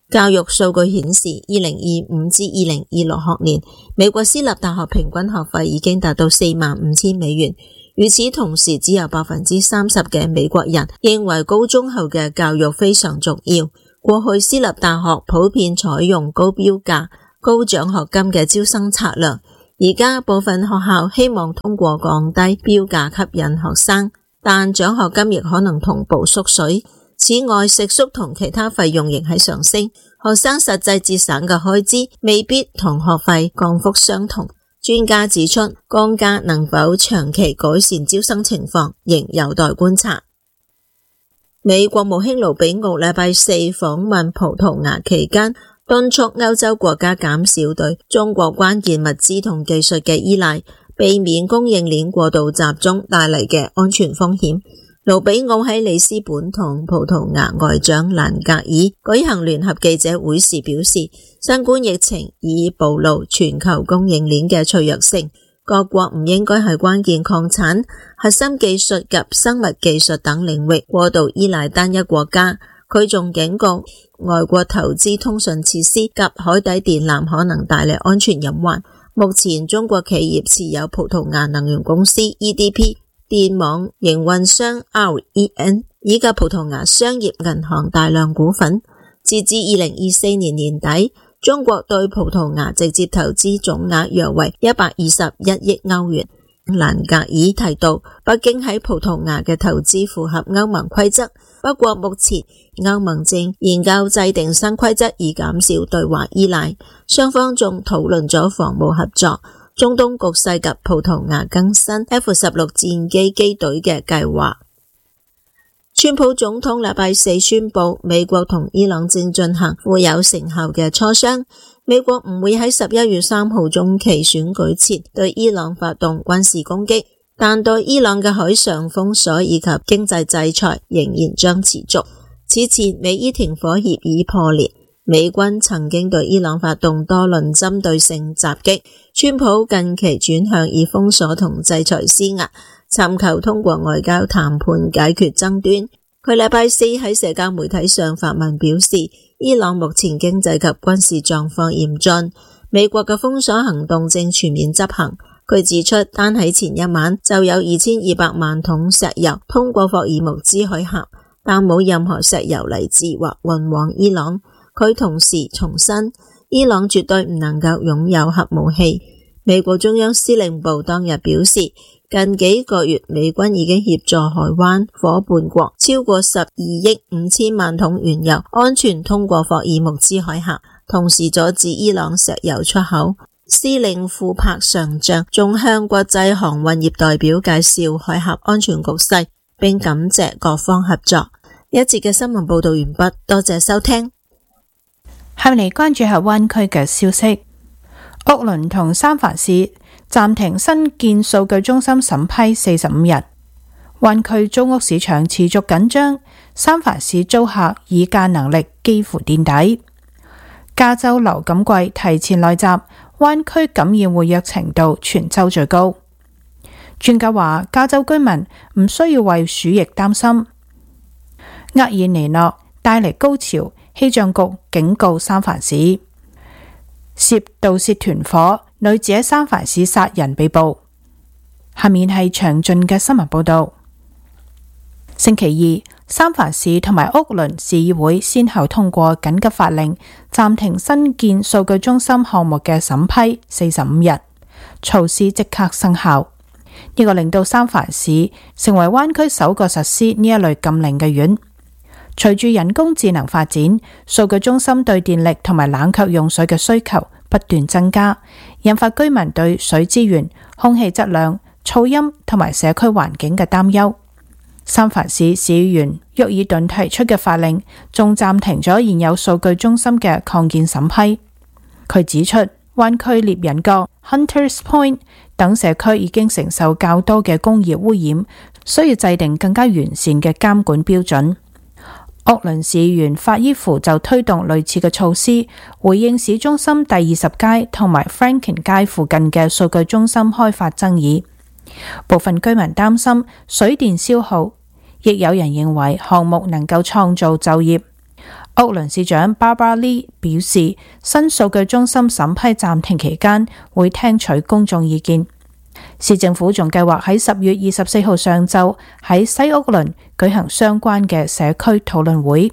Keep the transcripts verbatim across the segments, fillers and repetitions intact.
教育數據顯示，二零二五至二零二六學年，美國私立大學平均學費已經達到四萬五千美元。與此同時，只有百分之三十嘅美國人認為高中後嘅教育非常重要。過去私立大學普遍採用高標價、高獎學金嘅招生策略，而家部分學校希望通過降低標價吸引學生，但獎學金亦可能同步縮水。此外，食宿同其他費用仍喺上升，學生實際節省嘅開支未必同學費降幅相同。專家指出，降價能否長期改善招生情況，仍有待觀察。美國務卿盧比奧禮拜四訪問葡萄牙期間，敦促歐洲國家減少對中國關鍵物資同技術嘅依賴，避免供應鏈過度集中帶嚟嘅安全風險。盧比奧喺里斯本同葡萄牙外長蘭格爾舉行聯合記者會時表示，新冠疫情已暴露全球供應鏈嘅脆弱性，各國唔應該喺關鍵礦產、核心技術及生物技術等領域過度依賴單一國家。佢仲警告，外國投資通訊設施及海底電纜可能帶嚟安全隱患。目前中國企業持有葡萄牙能源公司 E D P、電網營運商 R E N 以及葡萄牙商業銀行大量股份。截至二零二四年年底，中國對葡萄牙直接投資總額約為一百二十一億歐元。蘭格爾提到，北京喺葡萄牙嘅投資符合歐盟規則，不過目前歐盟正研究制定新規則以減少對華依賴。雙方仲討論咗防務合作、中東局勢及葡萄牙更新 F 十六 戰機機隊嘅計劃。川普總統禮拜四宣布，美國同伊朗正進行富有成效嘅磋商。美國唔會喺十一月三號中期選舉前對伊朗發動軍事攻擊，但對伊朗嘅海上封鎖以及經濟制裁仍然將持續。此前，美伊停火協議破裂，美軍曾經對伊朗發動多輪針對性襲擊。川普近期轉向以封鎖同制裁施壓，尋求通過外交談判解決爭端。佢禮拜四喺社交媒體上發文表示，伊朗目前經濟及軍事狀況嚴峻，美國嘅封鎖行動正全面執行。佢指出，單喺前一晚就有二千二百萬桶石油通過霍爾木茲海峽，但冇任何石油嚟自或運往伊朗。佢同時重申，伊朗絕對唔能夠擁有核武器。美國中央司令部當日表示，近幾個月美軍已經協助海灣夥伴國超過十二億五千萬桶原油安全通過霍爾木茲海峽，同時阻止伊朗石油出口。司令庫柏上將仲向國際航運業代表介紹海峽安全局勢，並感謝各方合作。一節嘅新聞報道完畢，多謝收聽。 下面嚟關注下灣區嘅消息。奧倫同三藩市暫停新建數據中心審批四十五日，灣區租屋市場持續緊張，三藩市租客議價能力幾乎墊底。加州流感季提前來襲，灣區感染活躍程度全州最高。專家話，加州居民唔需要為鼠疫擔心。厄爾尼諾帶嚟高潮，氣象局警告三藩市。涉盜竊團伙，女子喺三藩市殺人被捕。下面係詳盡嘅新聞報道。星期二，三藩市同埋奧倫市議會先後通過緊急法令，暫停新建數據中心項目嘅審批四十五日，措施即刻生效。呢個令到三藩市成為灣區首個實施呢一類禁令嘅縣。隨住人工智能發展，數據中心對電力同埋冷卻用水嘅需求不斷增加，引發居民對水資源、空氣質量、噪音同埋社區環境嘅擔憂。三藩市市議員沃爾頓提出嘅法令，仲暫停咗現有數據中心嘅擴建審批。佢指出，灣區獵人角、Hunters Point 等社區已經承受較多嘅工業污染，需要制定更加完善嘅監管標準。奧倫市議員法伊芙就推動類似嘅措施，回應市中心第二十街同埋 Franklin 街附近嘅數據中心開發爭議。部分居民擔心水電消耗，亦有人認為項目能夠創造就業。 屋崙市長 Barbara Lee 表示，新數據中心審批暫停期間會聽取公眾意見。市政府仲計劃喺十月二十四號上晝喺西屋崙舉行相關嘅社區討論會。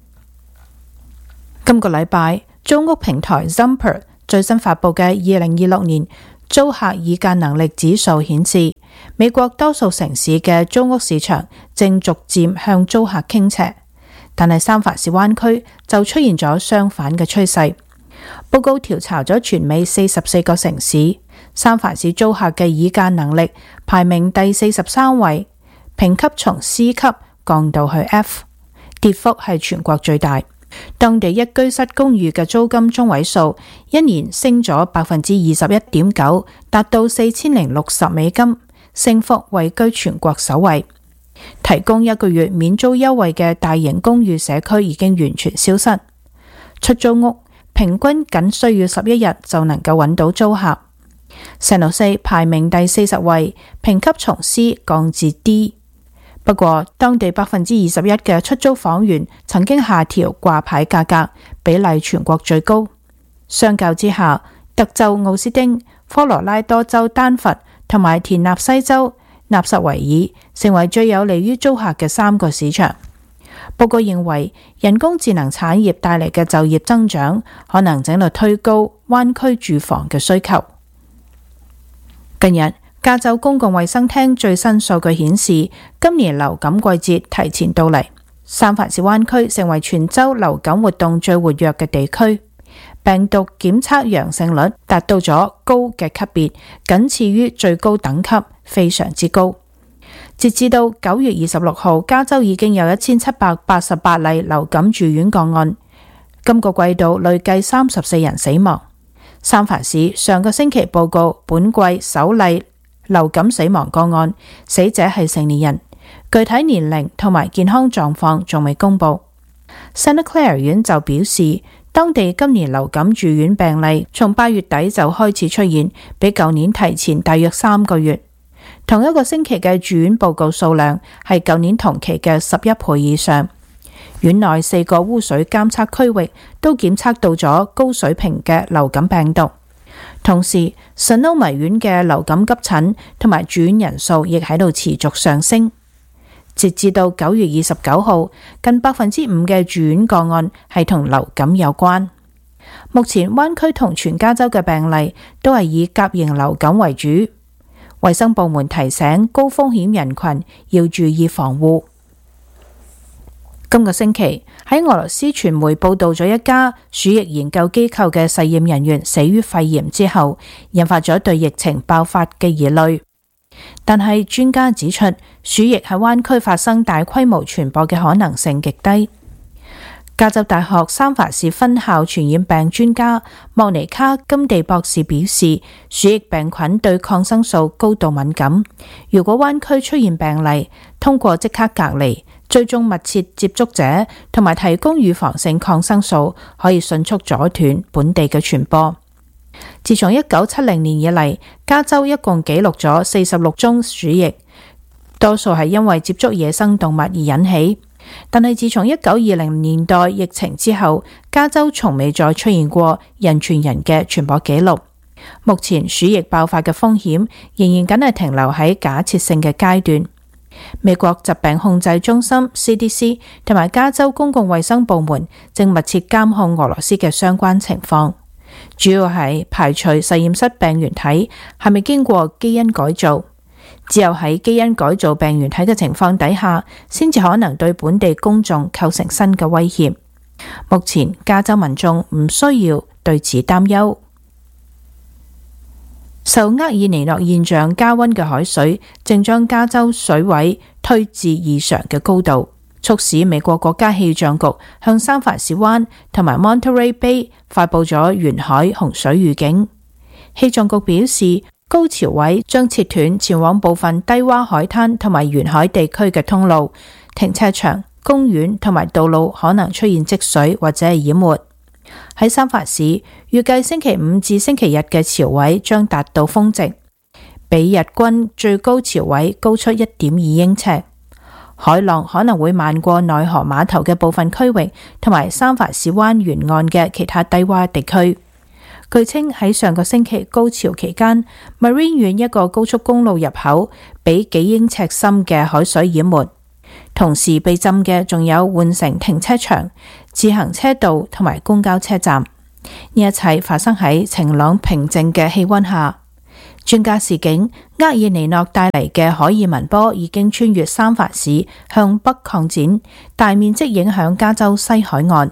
今個禮拜，租屋平台 Zumper 最新發佈嘅二零二六年租客議價能力指數顯示，美國多數城市嘅租屋市場正逐漸向租客傾斜，但係三藩市灣區就出現咗相反嘅趨勢。報告調查咗全美四十四個城市，三藩市租客嘅議價能力排名第四十三位，評級從 C 級降到去 F， 跌幅係全國最大。當地一居室公寓嘅租金中位數一年升咗百分之二十一點九，達到四千零六十美金，升幅位居全國首位。提供一個月免租優惠嘅大型公寓社區已經完全消失，出租屋平均僅需要十一日就能夠揾到租客。聖路四排名第四十位，評級從 C 降至 D。不過，當地百分之二十一嘅出租房源曾經下調掛牌價格，比例全國最高。相較之下，德州奧斯丁、科羅拉多州丹佛同埋田納西州納什維爾成為最有利於租客嘅三個市場。報告認為，人工智能產業帶嚟嘅就業增長可能正在推高灣區住房嘅需求。近日，加州公共衛生廳最新數據顯示，今年流感季節提前到嚟，三藩市灣區成為全州流感活動最活躍嘅地區，病毒檢測陽性率達到咗高嘅級別，僅次於最高等級，非常之高。截至到九月二十六號，加州已經有一千七百八十八例流感住院個案，今個季度累計三十四人死亡。三藩市上個星期報告本季首例流感死亡個案，死者係成年人，具體年齡同埋健康狀況仲未公布。Santa Clara 院就表示，當地今年流感住院病例從八月底就開始出現，比舊年提前大約三個月。同一個星期嘅住院報告數量係舊年同期嘅十一倍以上。院內四個污水監測區域都檢測到咗高水平嘅流感病毒。同時，Sonoma院嘅流感急診同埋住院人數亦喺度持續上升。截至到九月二十九號，近百分之五嘅住院個案係同流感有關。目前灣區同全加州嘅病例都係以甲型流感為主。衛生部門提醒高風險人群要注意防護。今個星期喺俄羅斯傳媒報道咗一家鼠疫研究機構嘅實驗人員死於肺炎之後，引發咗對疫情爆發嘅疑慮。但係專家指出，鼠疫喺灣區發生大規模傳播嘅可能性極低。加州大學三藩市分校傳染病專家莫尼卡金地博士表示，鼠疫病菌對抗生素高度敏感。如果灣區出現病例，通過即刻隔離、追蹤密切接觸者同埋提供預防性抗生素，可以迅速阻斷本地嘅傳播。自從一九七零年以嚟，加州一共記錄咗四十六宗鼠疫，多數係因為接觸野生動物而引起。但係自從一九二零年代疫情之後，加州從未再出現過人傳人嘅傳播記錄。目前鼠疫爆發嘅風險仍然僅係停留喺假設性嘅階段。美國疾病控制中心 C D C 同埋加州公共衛生部門正密切監控俄羅斯嘅相關情況，主要係排除實驗室病原體係咪經過基因改造。只有喺基因改造病原體嘅情況底下，先至可能對本地公眾構成新嘅威脅。目前加州民眾唔需要對此擔憂。受厄爾尼諾現象加溫嘅海水正將加州水位推至異常嘅高度，促使美國國家氣象局向三藩市灣同埋 Monterey Bay 發佈咗沿海洪水預警。氣象局表示，高潮位將切斷前往部分低洼海灘同埋沿海地區嘅通路，停車場、公園同埋道路可能出現積水或者係淹沒。喺三藩市，預計星期五至星期日嘅潮位將達到峰值，比日均最高潮位高出一點二英尺。 海浪可能會漫過內河碼頭嘅部分區域，同埋三藩市灣沿岸嘅其他低洼地區。據稱喺上個星期高潮期間， Marine 縣一個高速公路入口被幾英尺深嘅海水淹沒，同時被浸嘅仲有換乘停車場、自行車道同埋公交車站。呢一切發生喺晴朗平靜嘅氣溫下。專家示警，厄爾尼諾帶嚟嘅海爾文波已經穿越三藩市向北擴展，大面積影響加州西海岸。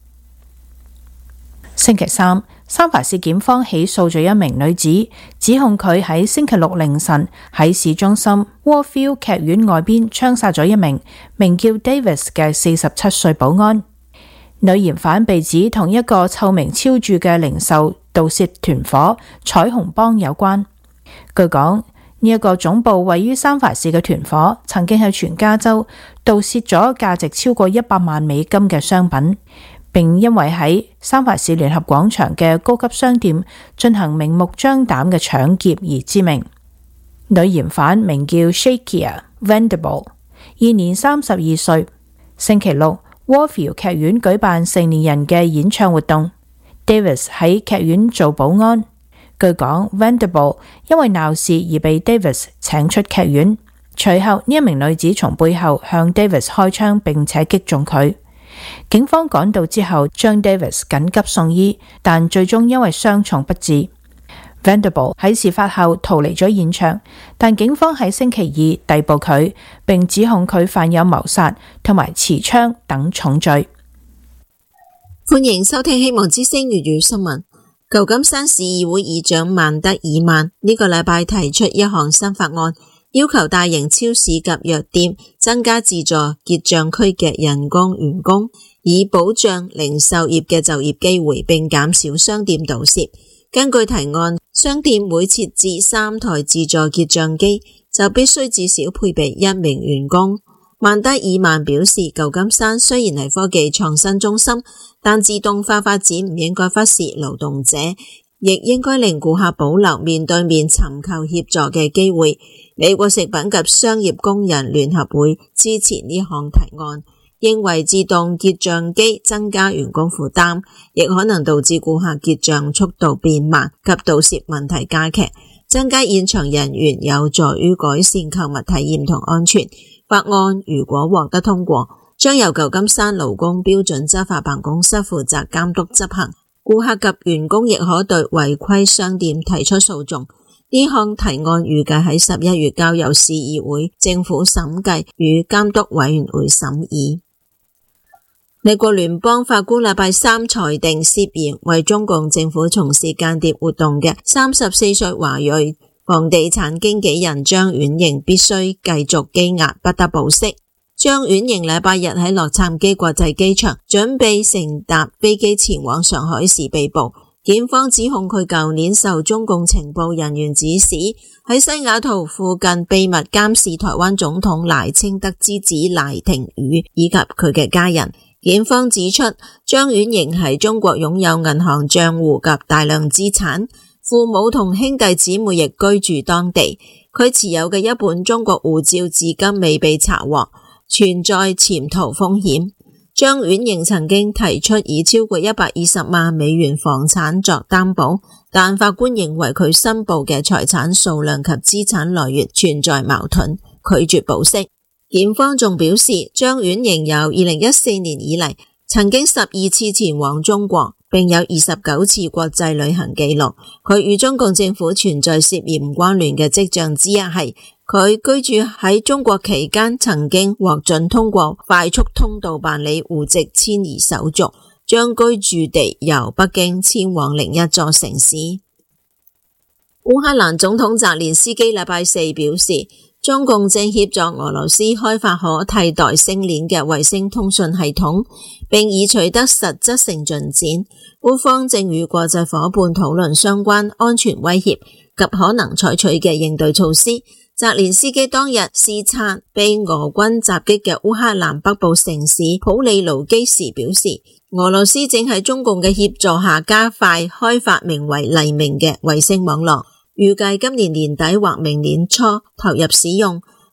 星期三，三藩市檢方起訴咗一名女子，指控佢喺星期六凌晨喺市中心 Warfield 劇院外邊槍殺咗一名名叫 Davis 嘅四十七歲保安。女嫌犯被指同一個臭名昭著嘅零售盜竊團伙彩虹幫有關。據講，呢一個總部位於三藩市嘅團伙曾經喺全加州盜竊咗價值超過一百萬美金嘅商品，並因為喺三藩市聯合廣場嘅高級商店進行明目張膽嘅搶劫而知名。女嫌犯名叫 Shakia Vendible， 現年三十二歲。星期六，Warfield 劇院舉辦成年人嘅演唱活動， Davis 喺劇院做保安。據講 Vendible 因為鬧事而被 Davis 請出劇院，隨後呢一名女子從背後向 Davis 開槍並且擊中佢。警方趕到之後將 Davis 緊急送醫，但最終因為傷重不治。Vendible 喺事發後逃離咗現場，但警方喺星期二逮捕佢，並指控佢犯有謀殺同埋持槍等重罪。 歡迎收聽希望之聲粵語新聞。舊金山市議會議長曼德爾曼呢個禮拜提出一項新法案，要求大型超市及藥店增加自助結賬區嘅人工員工，以保障零售業嘅就業機會，並減少商店盜竊。根據提案，商店每設置三台自助結賬機，就必須至少配備一名員工。曼德爾曼表示，舊金山雖然係科技創新中心，但自動化發展唔應該忽視勞動者，亦應該令顧客保留面對面尋求協助嘅機會。美國食品及商業工人聯合會支持呢項提案，認為自動結賬機增加員工負擔，亦可能導致顧客結賬速度變慢及盜竊問題加劇。增加現場人員有助於改善購物體驗同安全。法案如果獲得通過，將由舊金山勞工標準執法辦公室負責監督執行。顧客及員工亦可對違規商店提出訴訟。呢項提案預計喺十一月交由市議會、政府審計與監督委員會審議。美國聯邦法官禮拜三裁定，涉嫌為中共政府從事間諜活動嘅三十四歲華裔房地產經紀人張婉瑩必須繼續羈押，不得保釋。張婉瑩禮拜日喺洛杉磯國際機場準備乘搭飛機前往上海時被捕，檢方指控佢舊年受中共情報人員指使，喺西雅圖附近秘密監視台灣總統賴清德之子賴廷宇以及佢嘅家人。檢方指出，張婉瑩喺中國擁有銀行賬戶及大量資產，父母同兄弟姊妹亦居住當地。佢持有嘅一本中國護照至今未被查獲，存在潛逃風險。張婉瑩曾經提出以超過一百二十萬美元房產作擔保，但法官認為佢申報嘅財產數量及資產來源存在矛盾，拒絕保釋。檢方仲表示，張婉瑩由二零一四年以嚟曾經十二次前往中國，並有二十九次國際旅行記錄。佢與中共政府存在涉嫌關聯嘅跡象之一係，佢居住喺中國期間曾經獲准通過快速通道辦理戶籍遷移手續，將居住地由北京遷往另一座城市。烏克蘭總統澤連斯基禮拜四表示，中共正協助俄羅斯開發可替代星鏈嘅衛星通訊系統，並已取得實質性進展。烏方正與國際夥伴討論相關安全威脅及可能採取嘅應對措施。澤連斯基當日視察被俄軍襲擊嘅烏克蘭北部城市普利盧基時表示，俄羅斯正喺中共嘅協助下加快開發名為黎明嘅衛星網絡，預計今年年底或明年初投入使用。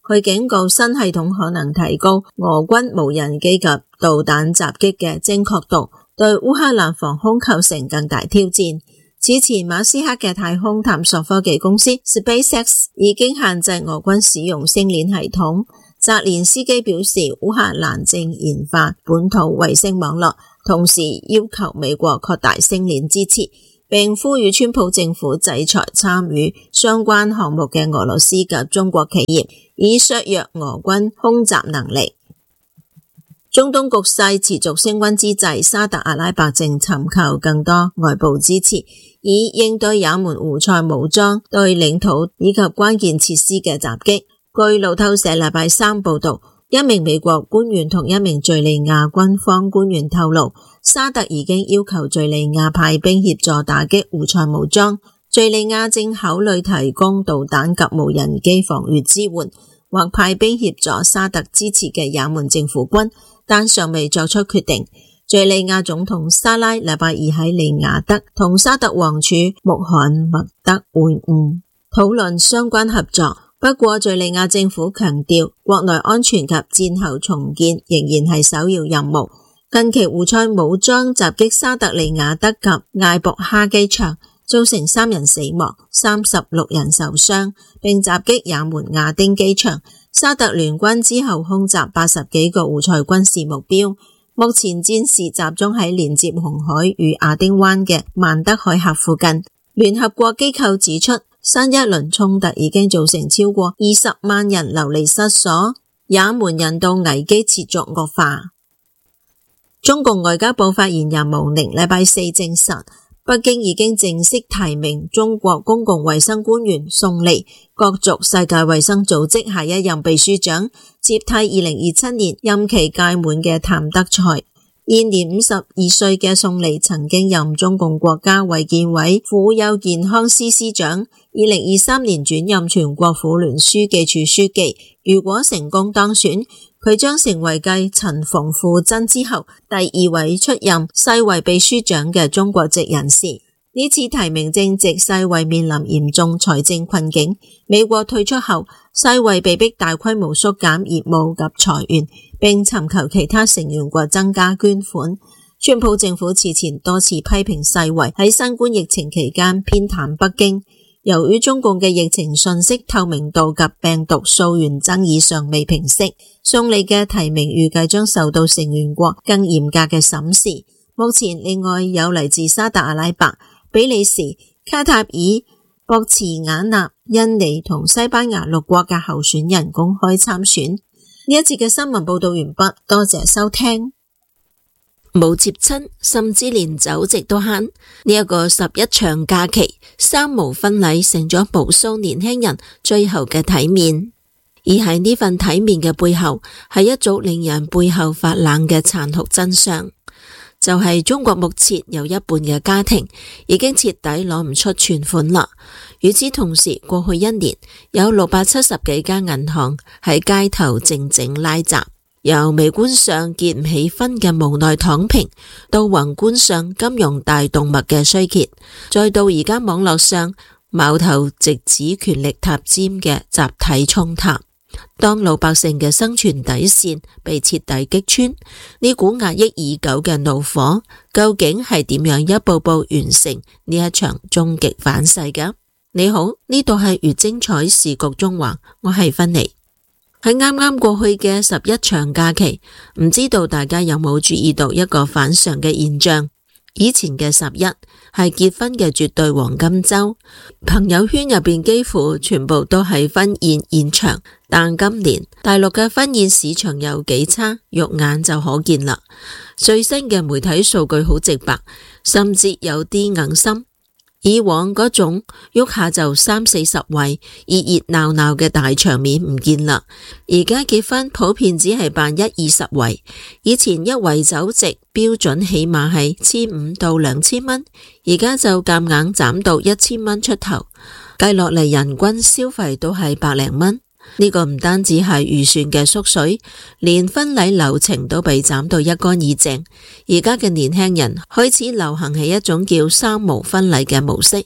佢警告新系統可能提高俄軍無人機及導彈襲擊嘅精確度，對烏克蘭防空構成更大挑戰。此前馬斯克嘅太空探索科技公司 SpaceX 已經限制俄軍使用星鏈系統。澤連斯基表示，烏克蘭正研發本土衛星網絡，同時要求美國擴大星鏈支持，並呼籲川普政府制裁參與相關項目嘅俄羅斯及中國企業，以削弱俄軍空襲能力。中東局勢持續升溫之際，沙特阿拉伯正尋求更多外部支持，以應對也門胡塞武裝對領土以及關鍵設施嘅襲擊。據路透社禮拜三報道，一名美國官員同一名敘利亞軍方官員透露，沙特已經要求敘利亞派兵協助打擊胡塞武裝，敘利亞正考慮提供導彈及無人機防禦支援，或派兵協助沙特支持嘅也門政府軍，但尚未作出決定。敘利亞總統沙拉禮拜二喺利雅德同沙特王儲穆罕默德會晤，討論相關合作。不過敘利亞政府強調，國內安全及戰後重建仍然係首要任務。近期胡塞武裝襲擊沙特利雅德及艾博哈機場，造成三人死亡、三十六人受傷，並襲擊也門亞丁機場。沙特聯軍之後空襲八十幾個胡塞軍事目標。目前戰事集中喺連接紅海與亞丁灣嘅曼德海峽附近。聯合國機構指出，新一輪衝突已經造成超過二十萬人流離失所，也門人道危機持續惡化。中共外交部發言人毛寧禮拜四證實，北京已經正式提名中國公共衛生官員宋利角逐世界衛生組織下一任秘書長，接替二零二七年任期屆滿嘅譚德塞。現年五十二歲嘅宋利曾經任中共國家衛健委婦幼健康司司長，二零二三年轉任全國婦聯書記處書記。如果成功當選，佢將成為繼陳馮富珍之後第二位出任世衛秘書長嘅中國籍人士。呢次提名正值世衛面臨嚴重財政困境，美國退出後，世衛被迫大規模縮減業務及裁員，並尋求其他成員國增加捐款。川普政府此前多次批評世衛喺新冠疫情期間偏袒北京。由於中共嘅疫情信息透明度及病毒溯源爭議尚未平息，宋利嘅提名預計將受到成員國更嚴格嘅審視。目前另外有嚟自沙特阿拉伯、比利時、卡塔爾、博茨瓦納、印尼同西班牙六國嘅候選人公開參選。呢一節嘅新聞報道完畢，多謝收聽。冇接親，甚至連酒席都慳。呢一個十一長假期，三無婚禮成咗無數年輕人最後嘅體面。而喺呢份體面嘅背後，係一組令人背後發冷嘅殘酷真相。就係中國目前有一半嘅家庭已經徹底攞唔出存款啦。與此同時，過去一年有六百七十幾間銀行喺街頭靜靜拉閘，由微觀上結唔起婚嘅無奈躺平，到宏觀上金融大動脈嘅衰竭，再到而家網絡上矛頭直指權力塔尖嘅集體衝塔。當老百姓嘅生存底線被徹底擊穿，呢股壓抑已久嘅怒火究竟係點樣一步步完成呢一場終極反噬㗎？你好，呢度係越精彩時局中華，我係芬妮。喺啱啱過去嘅十一長假期，唔知道大家有冇注意到一個反常嘅現象？以前嘅十一係結婚嘅絕對黃金周，朋友圈入邊幾乎全部都係婚宴現場。但今年大陸嘅婚宴市場有幾差，肉眼就可見啦。最新嘅媒體數據好直白，甚至有啲硬心。以往嗰種喐下就三四十圍熱熱鬧鬧嘅大場面唔見啦，而家結婚普遍只係辦一二十圍。以前一圍酒席標準起碼係千五到兩千蚊，而家就夾硬斬到一千蚊出頭，計落嚟人均消費都係百零蚊。呢個唔單止係預算嘅縮水，連婚禮流程都被斬到一乾二淨。而家嘅年輕人開始流行起一種叫三無婚禮嘅模式，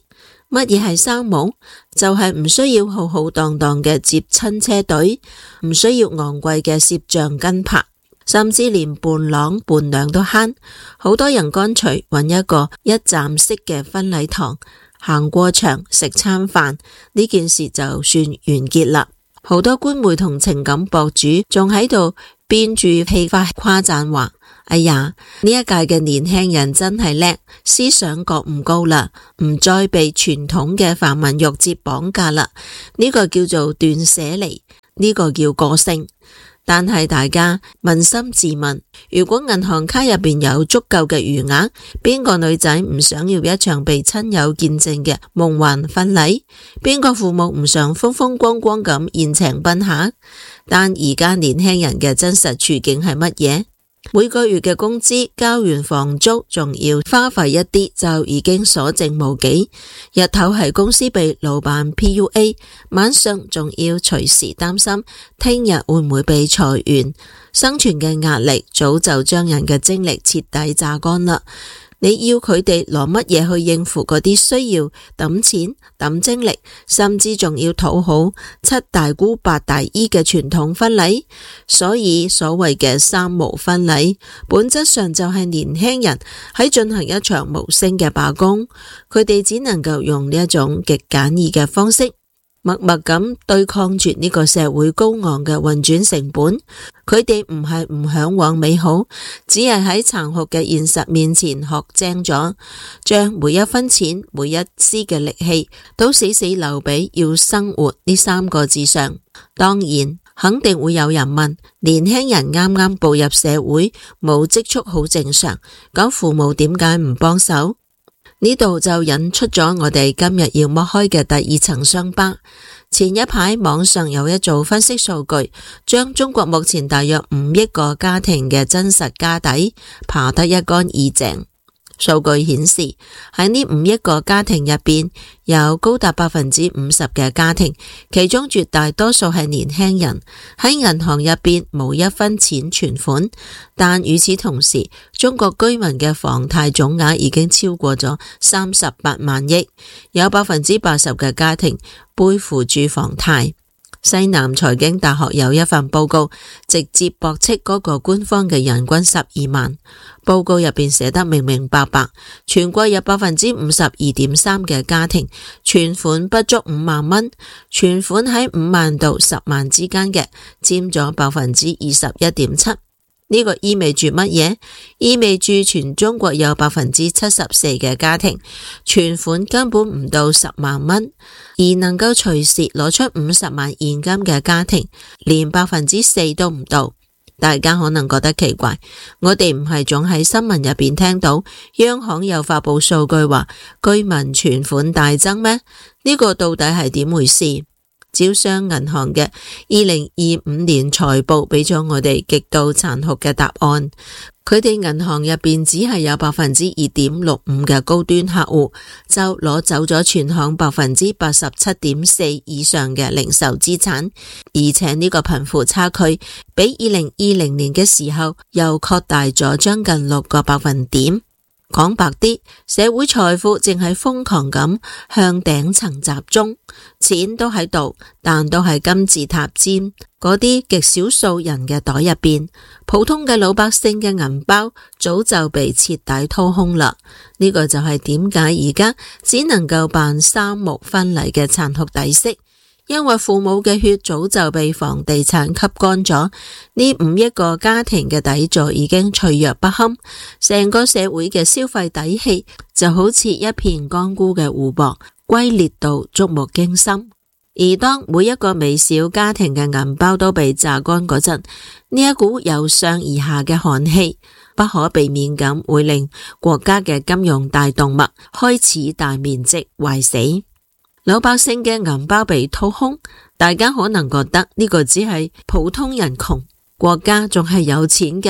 乜嘢係三無？就係唔需要浩浩蕩蕩嘅接親車隊，唔需要昂貴嘅攝像跟拍，甚至連伴郎伴娘都慳。好多人乾脆揾一個一站式嘅婚禮堂，行過場食餐飯，呢件事就算完結啦。好多官媒同情感博主仲喺度編住戲法誇讚話：哎呀，呢一屆嘅年輕人真係叻，思想覺悟高啦，唔再被傳統嘅繁文縟節綁架啦。呢個叫做斷捨離，呢個叫個性。但係大家捫心自問，如果銀行卡入邊有足夠嘅餘額，邊個女仔唔想要一場被親友見證嘅夢幻婚禮？邊個父母唔想風風光光咁宴請賓客？但而家年輕人嘅真實處境係乜嘢？每個月嘅工資交完房租，仲要花費一啲，就已經所剩無幾。日頭喺公司被老闆 P U A， 晚上仲要隨時擔心聽日會唔會被裁員。生存嘅壓力早就將人嘅精力徹底榨乾啦。你要佢哋攞乜嘢去應付嗰啲需要抌錢抌精力，甚至仲要討好七大姑八大姨嘅傳統婚禮？所以所謂嘅三無婚禮，本質上就係年輕人喺進行一場無聲嘅罷工，佢哋只能夠用呢一種極簡易嘅方式，默默咁對抗住呢個社會高昂嘅運轉成本。佢哋唔係唔向往美好，只係喺殘酷嘅現實面前學精咗，將每一分錢每一絲嘅力氣都死死留俾要生活呢三個字上。當然肯定會有人問，年輕人啱啱步入社會，冇積蓄好正常，咁父母點解唔幫手？呢度就引出咗我哋今日要剝開嘅第二層傷疤。前一排網上有一組分析數據，將中國目前大約五億個家庭嘅真實家底扒得一乾二淨。數據顯示，喺呢五億個家庭入邊，有高達百分之五十嘅家庭，其中絕大多數係年輕人，喺銀行入邊冇一分錢存款。但與此同時，中國居民嘅房貸總額已經超過咗三十八萬億，有百分之八十嘅家庭背負住房貸。西南財經大學有一份報告，直接駁斥嗰個官方嘅人均十二萬。報告入邊寫得明明白白，全國有百分之五十二點三嘅家庭存款不足五萬蚊，存款喺五萬到十萬之間嘅佔咗百分之二十一點七。呢個意味住乜嘢？意味住全中國有百分之七十四嘅家庭存款根本唔到十萬蚊，而能夠隨時攞出五十萬現金嘅家庭連百分之四都唔到。大家可能覺得奇怪，我哋唔係總喺新聞入邊聽到央行又發佈數據話居民存款大增咩？呢個到底係點回事？招商銀行嘅二零二五年財報俾咗我哋極度殘酷嘅答案。佢哋銀行入邊只係有百分之二點六五嘅高端客戶，就攞走咗全行百分之八十七點四以上嘅零售資產，而且呢個貧富差距比二零二零年嘅時候又擴大咗將近六個百分點。講白啲，社會財富正係瘋狂咁向頂層集中，錢都喺度，但都係金字塔尖嗰啲極少數人嘅袋入邊，普通嘅老百姓嘅銀包早就被徹底掏空啦。呢個就係點解而家只能夠辦三無婚禮嘅殘酷底色。因為父母嘅血早就被房地產吸乾咗，呢五億個家庭嘅底座已經脆弱不堪，成個社會嘅消費底氣就好似一片乾枯嘅湖泊，龜裂到觸目驚心。而當每一個微小家庭嘅銀包都被榨乾嗰陣，呢一股由上而下嘅寒氣不可避免咁會令國家嘅金融大動脈開始大面積壞死。老百姓嘅銀包被掏空，大家可能覺得呢個只係普通人窮，國家仲係有錢嘅。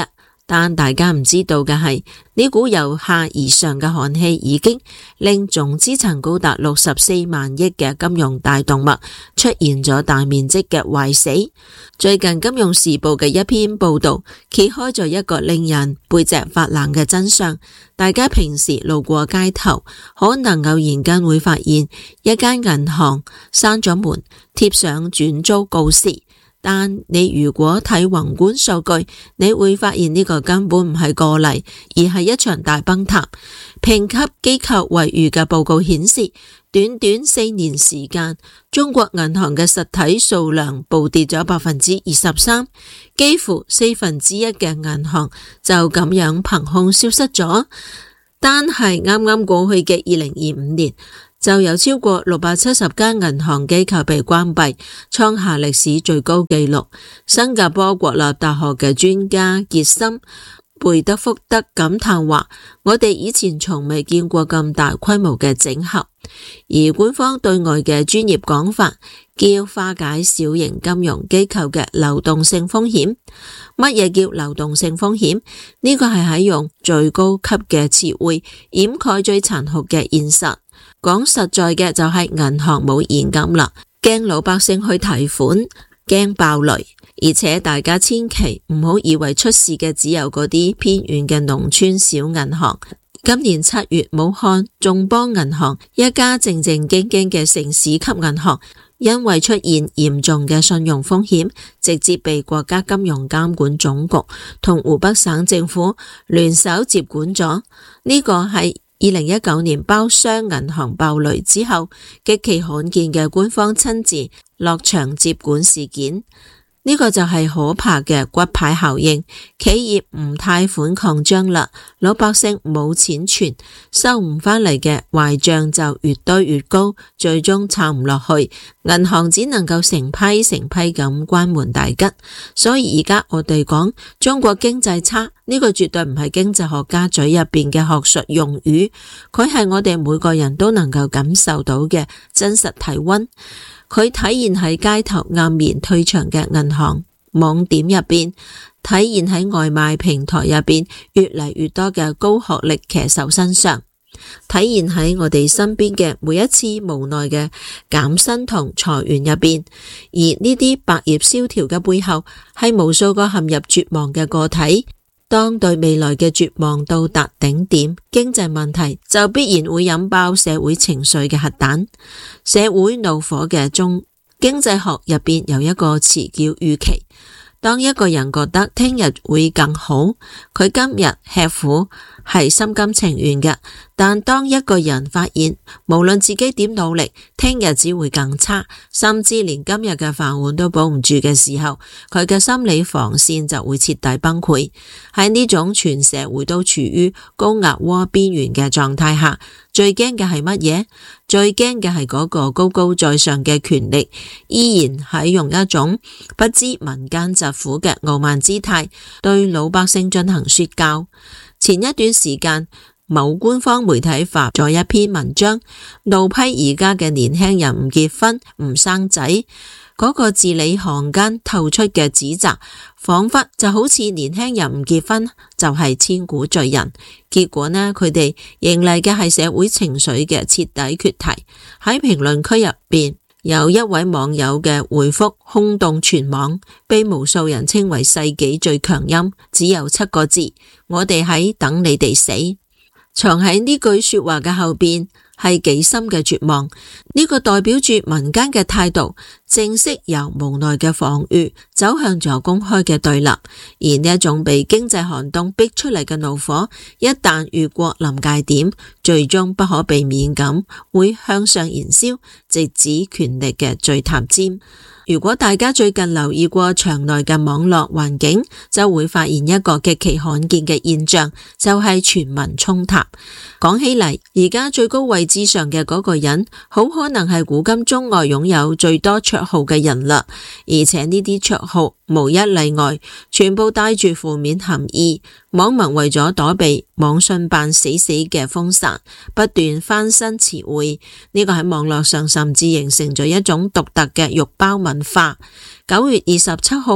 但大家唔知道嘅係，呢股由下而上嘅寒氣已經令總資產高達六十四萬億嘅金融大動脈出現咗大面積嘅壞死。最近《金融時報》嘅一篇報道揭開咗一個令人背脊發冷嘅真相。大家平時路過街頭，可能偶然間會發現一間銀行閂咗門，貼上轉租告示。但你如果睇宏觀數據，你會發現呢個根本唔係個例，而係一場大崩塌。評級機構惠譽嘅報告顯示，短短四年時間，中國銀行嘅實體數量暴跌咗百分之二十三，幾乎四分之一嘅銀行就咁樣憑空消失咗。單係啱啱過去嘅二零二五年，就有超過六百七十間銀行機構被關閉，創下歷史最高紀錄。新加坡國立大學嘅專家傑森貝德福德感嘆話：我哋以前從未見過咁大規模嘅整合。而官方對外嘅專業講法叫化解小型金融機構嘅流動性風險。乜嘢叫流動性風險？呢個係喺用最高級嘅詞彙掩蓋最殘酷嘅現實。講實在嘅就係銀行冇現金啦，驚老百姓去提款，驚爆雷。而且大家千祈唔好以為出事嘅只有嗰啲偏遠嘅農村小銀行。今年七月，武漢眾邦銀行一家正正經經嘅城市級銀行，因為出現嚴重嘅信用風險，直接被國家金融監管總局同湖北省政府聯手接管咗。呢個係二零一九年包商銀行爆雷之後極其罕見嘅官方親自落場接管事件。呢個就係可怕嘅骨牌效應，企業唔貸款擴張啦，老百姓冇錢存，收唔返嚟嘅壞賬就越堆越高，最終撐唔落去，銀行只能夠成批成批咁關門大吉。所以而家我哋講中國經濟差，呢個絕對唔係經濟學家嘴入邊嘅學術用語，佢係我哋每個人都能夠感受到嘅真實體溫。佢體現喺街頭暗面退場嘅銀行網點入邊，體現喺外賣平台入邊越嚟越多嘅高學歷騎手身上，體現喺我哋身邊嘅每一次無奈嘅減薪同裁員入邊。而呢啲百業蕭條嘅背後，係無數個陷入絕望嘅個體。當對未來嘅絕望到達頂點，經濟問題就必然會引爆社會情緒嘅核彈。社會怒火嘅中，經濟學入邊有一個詞叫預期。當一個人覺得聽日會更好，佢今日吃苦係心甘情願嘅。但當一個人發現無論自己點努力，聽日只會更差，甚至連今日嘅飯碗都保唔住嘅時候，佢嘅心理防線就會徹底崩潰。喺呢種全社會都處於高壓鍋邊緣嘅狀態下，最驚嘅係乜嘢？最驚嘅係嗰個高高在上嘅權力依然喺用一種不知民間疾苦嘅傲慢姿態對老百姓進行說教。前一段時間，某官方媒體發咗一篇文章，怒批而家嘅年輕人唔結婚唔生仔，嗰個字裏行間透出嘅指責，仿佛就好似年輕人唔結婚就係千古罪人。結果呢，佢哋迎嚟嘅係社會情緒嘅徹底決堤。喺評論區入邊，有一位網友嘅回覆轟動全網，被無數人稱為世紀最強音，只有七個字：我哋喺等你哋死。藏喺呢句說話嘅後邊係幾深嘅絕望，呢個代表住民間嘅態度正式由無奈嘅防禦走向咗公開嘅對立。而呢一種被經濟寒冬逼出嚟嘅怒火，一旦越過臨界點，最終不可避免咁會向上燃燒，直指權力嘅最塔尖。如果大家最近留意過場內嘅網絡環境，就會發現一個極其罕見嘅現象，就係全民衝塔。講起嚟，而家最高位置上嘅嗰個人，好可能係古今中外擁有最多綽號嘅人啦。而且呢啲綽號無一例外，全部帶住負面含義。網民為咗躲避網信辦死死嘅封殺，不斷翻新詞彙。呢個喺網絡上甚至形成咗一種獨特嘅肉包文化。九月二十七號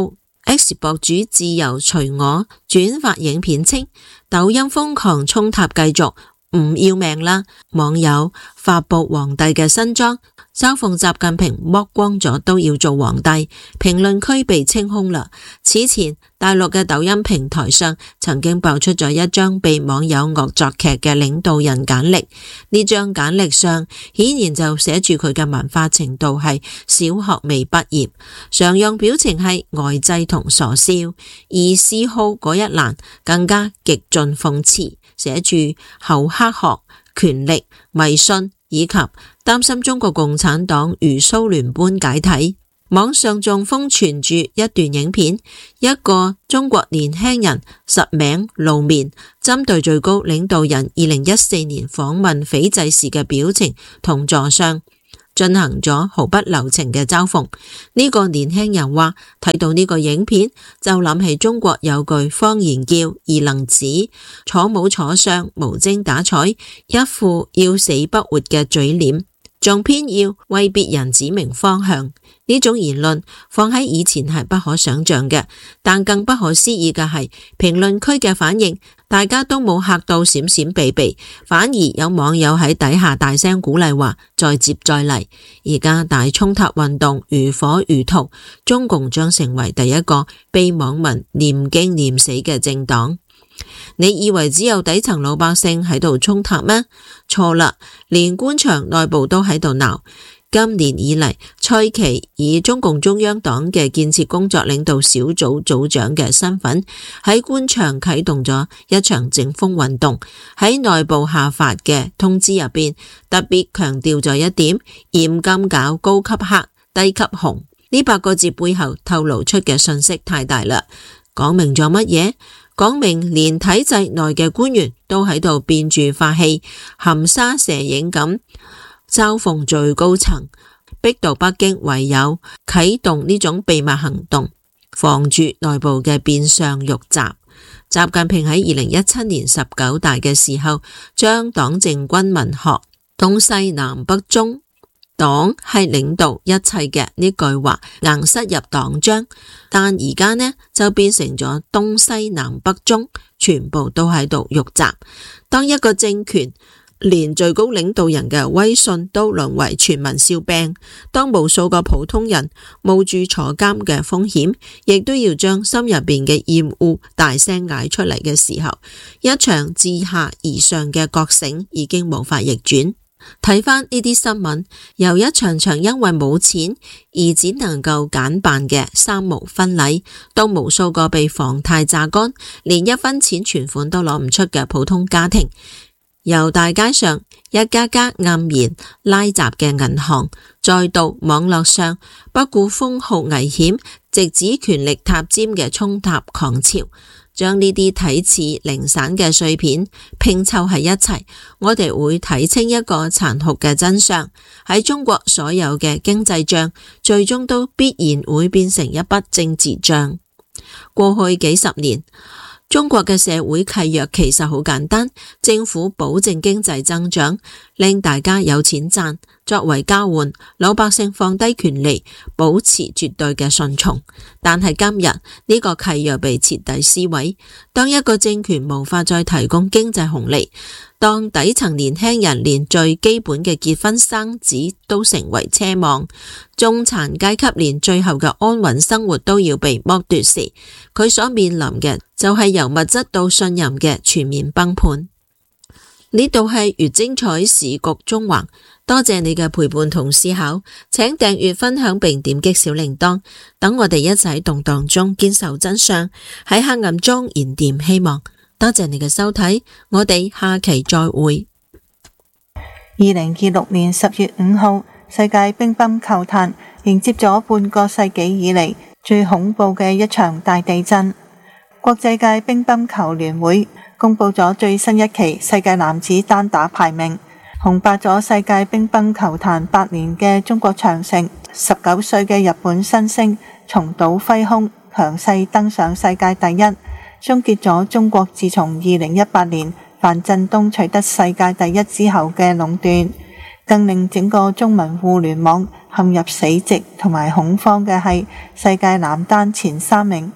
X 博主自由隨我轉發影片稱，抖音瘋狂衝塔繼續，唔要命啦！網友發布皇帝嘅新裝，嘲諷習近平剝光咗都要做皇帝，評論區被清空啦。此前大陸嘅抖音平台上曾經爆出咗一張被網友惡作劇嘅領導人簡歷，呢張簡歷上顯然就寫住佢嘅文化程度係小學未畢業，常用表情係呆滯同傻笑，而嗜好嗰一欄更加極盡諷刺，寫住厚黑學、權力、迷信以及擔心中國共產黨如蘇聯般解體。網上仲瘋傳住一段影片，一個中國年輕人實名露面，針對最高領導人二零一四年訪問斐濟時嘅表情同座相進行咗毫不留情嘅嘲諷。呢個年輕人話，睇到呢個影片就諗起中國有句方言叫二愣子，坐冇坐相，無精打采，一副要死不活嘅嘴臉，仲偏要為別人指明方向。呢種言論放喺以前係不可想象嘅，但更不可思議嘅係評論區嘅反應，大家都冇嚇到閃閃避避，反而有網友喺底下大聲鼓勵話再接再厲。而家大衝塔運動如火如荼，中共將成為第一個被網民念經念死嘅政黨。你以為只有底層老百姓喺度衝塔咩？錯啦，連官場內部都喺度鬧。今年以嚟，蔡奇以中共中央黨嘅建設工作領導小組組長嘅身份，喺官場啟動咗一場整風運動。喺內部下發嘅通知入邊，特別強調咗一點：嚴禁搞高級黑、低級紅。呢八個字背後透露出嘅信息太大啦，講明咗乜嘢？講明連體制內嘅官員都喺度變住發氣，含沙射影咁嘲諷最高層，逼到北京唯有啟動呢種秘密行動，防住內部嘅變相入閘。習近平喺二零一七年十九大嘅時候，將黨政軍民學東西南北中，黨係領導一切嘅呢句話硬塞入黨章，但而家呢就變成咗東西南北中全部都喺度入閘。當一個政權連最高領導人嘅威信都淪為全民笑柄，當無數個普通人冒住坐監嘅風險，亦都要將心入邊嘅厭惡大聲嗌出嚟嘅時候，一場自下而上嘅覺醒已經無法逆轉。睇返呢啲新聞，由一場場因為冇錢而只能夠簡辦嘅三無婚禮，到無數個被房貸榨乾，連一分錢存款都攞唔出嘅普通家庭，由大街上一家家黯然拉閘嘅銀行，再到網絡上不顧封號危險，直指權力塔尖嘅衝塔狂潮，將呢啲睇似零散嘅碎片拼湊喺一齊，我哋會睇清一個殘酷嘅真相。喺中國，所有嘅經濟賬最終都必然會變成一筆政治賬。過去幾十年，中國嘅社會契約其實好簡單，政府保證經濟增長，令大家有錢賺，作為交換，老百姓放低權利，保持絕對嘅順從。但係今日呢個契約被徹底撕毀，當一個政權無法再提供經濟紅利，當底層年輕人連最基本嘅結婚生子都成為奢望，中產階級連最後嘅安穩生活都要被剝奪時，佢所面臨嘅就係由物質到信任嘅全面崩盤。呢度係越精彩時局中橫，多謝你嘅陪伴同思考，請訂閱分享並點擊小鈴鐺，等我哋一齊喺動盪中堅守真相，喺黑暗中燃點希望。多謝你嘅收睇，我哋下期再會。 二零二六年十月五號，世界乒乓球壇迎接咗半個世紀以嚟最恐怖嘅一場大地震。國際界乒乓球聯會公布咗最新一期世界男子單打排名，紅白咗世界乒乓球壇八年嘅中國長城，十九歲嘅日本新星松島輝空強勢登上世界第一，終結咗中國自從二零一八年樊振東取得世界第一之後嘅壟斷。更令整個中文互聯網陷入死寂同埋恐慌嘅係世界男單前三名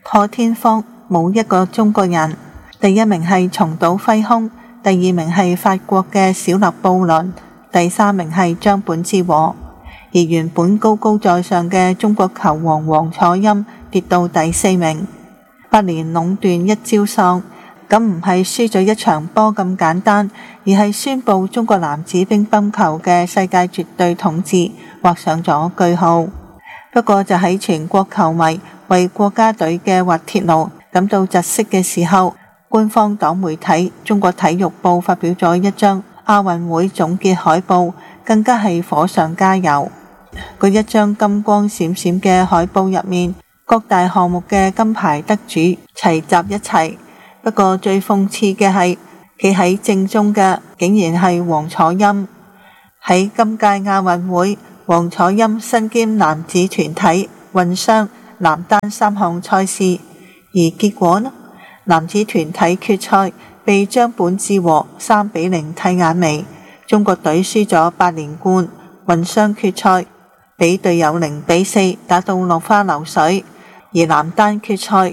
破天荒冇一個中國人。第一名係松島輝空，第二名係法國嘅小勒布倫，第三名係張本智和。而原本高高在上嘅中國球王王楚欽跌到第四名。百年壟斷一朝喪，咁唔係輸咗一場波咁簡單，而係宣布中國男子乒乓球嘅世界絕對統治畫上咗句號。不過就喺全國球迷為國家隊嘅滑鐵盧感到窒息嘅時候，官方黨媒體中國體育報發表咗一張亞運會總結海報，更加係火上加油。嗰一張金光閃閃嘅海報入面，各大項目嘅金牌得主齊集一齊。不過最諷刺嘅係，企喺正中嘅竟然係王楚欽。喺今屆亞運會，王楚欽身兼男子團體、混雙、男單三項賽事，而結果呢？男子團體決賽被張本智和三比零剃眼眉，中國隊輸咗八連冠。混雙決賽俾隊友零比四打到落花流水，而男單決賽